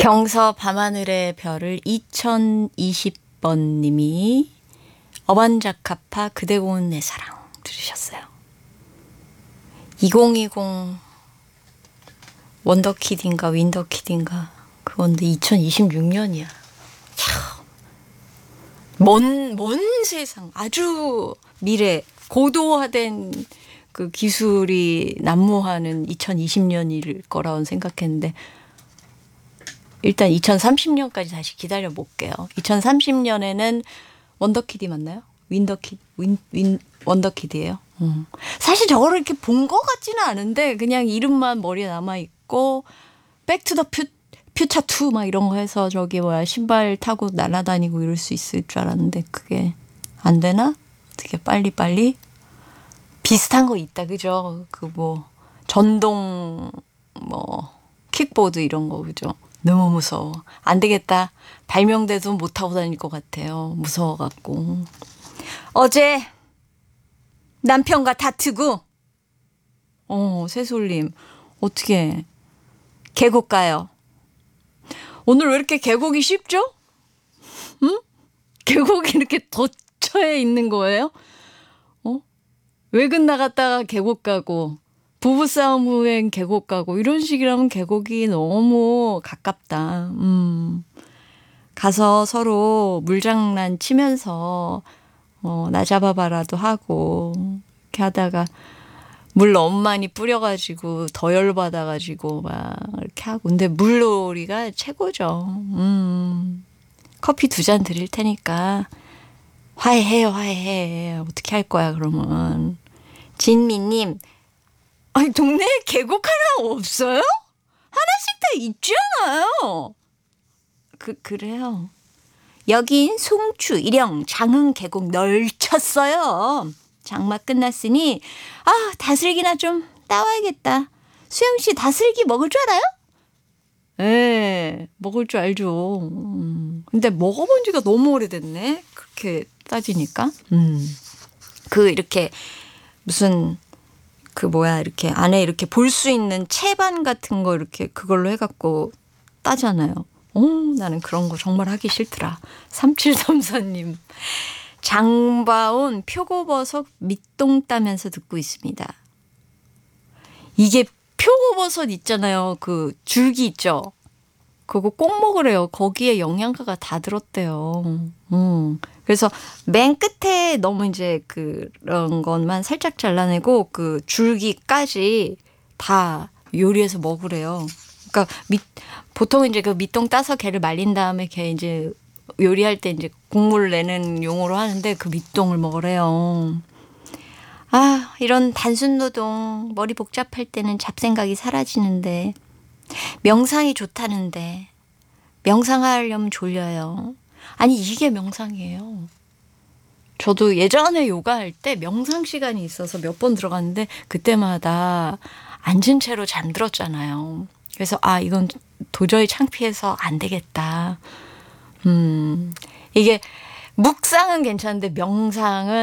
평서 밤하늘의 별을 2020번 님이 어반자카파 그대 고운 내 사랑 들으셨어요. 2020 원더키드인가 윈더키드인가 그건데 2026년이야. 먼 세상 아주 미래 고도화된 그 기술이 난무하는 2020년일 거라고 생각했는데 일단 2030년까지 다시 기다려 볼게요. 2030년에는 원더키드 맞나요? 원더키드예요. 사실 저거를 이렇게 본 것 같지는 않은데 그냥 이름만 머리에 남아 있고 백투더 퓨처 2 막 이런 거 해서 저기 뭐야 신발 타고 날아다니고 이럴 수 있을 줄 알았는데 그게 안 되나? 어떻게 빨리 비슷한 거 있다 그죠? 그 뭐 전동 뭐 킥보드 이런 거 그죠? 너무 무서워. 안 되겠다. 발명돼도 못 타고 다닐 것 같아요. 무서워갖고. 어제 남편과 다투고 새솔님 어떻게 계곡 가요? 오늘 왜 이렇게 계곡이 쉽죠? 응? 계곡이 이렇게 덧쳐에 있는 거예요? 외근 나갔다가 계곡 가고 부부싸움 후엔 계곡 가고 이런 식이라면 계곡이 너무 가깝다. 가서 서로 물장난 치면서 나 잡아봐라도 하고 이렇게 하다가 물 너무 많이 뿌려가지고 더 열받아가지고 막 이렇게 하고 근데 물놀이가 최고죠. 커피 2잔 드릴 테니까 화해해. 어떻게 할 거야 그러면. 진미님 아니 동네에 계곡 하나 없어요? 하나씩 다 있잖아요. 그래요. 여긴 송추, 일영, 장흥 계곡 널쳤어요. 장마 끝났으니 다슬기나 좀 따와야겠다. 수영 씨 다슬기 먹을 줄 알아요? 네, 먹을 줄 알죠. 근데 먹어본 지가 너무 오래됐네. 그렇게 따지니까. 이렇게 무슨 이렇게 안에 이렇게 볼 수 있는 채반 같은 거 이렇게 그걸로 해갖고 따잖아요. 나는 그런 거 정말 하기 싫더라. 3734님. 장바온 표고버섯 밑동 따면서 듣고 있습니다. 이게 표고버섯 있잖아요. 그 줄기 있죠. 그거 꼭 먹으래요. 거기에 영양가가 다 들었대요. 그래서 맨 끝에 너무 이제 그런 것만 살짝 잘라내고 그 줄기까지 다 요리해서 먹으래요. 그러니까 보통 이제 그 밑동 따서 걔를 말린 다음에 걔 이제 요리할 때 이제 국물 내는 용어로 하는데 그 밑동을 먹으래요. 이런 단순 노동 머리 복잡할 때는 잡생각이 사라지는데 명상이 좋다는데 명상하려면 졸려요. 아니 이게 명상이에요. 저도 예전에 요가할 때 명상 시간이 있어서 몇 번 들어갔는데 그때마다 앉은 채로 잠들었잖아요. 그래서 이건 도저히 창피해서 안 되겠다. 이게 묵상은 괜찮은데 명상은